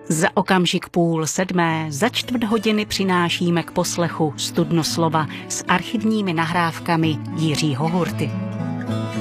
Za okamžik 6:30, za čtvrt hodiny přinášíme k poslechu Studno slova s archivními nahrávkami Jiřího Hurty.